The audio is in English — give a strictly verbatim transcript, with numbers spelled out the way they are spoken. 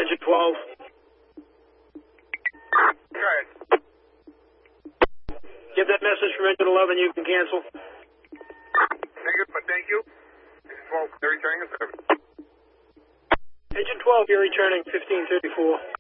Engine twelve. Go ahead. Get that message from Engine eleven, you can cancel. Negative, but thank you. Engine twelve, they're returning the service. Engine twelve, you're returning fifteen thirty-four.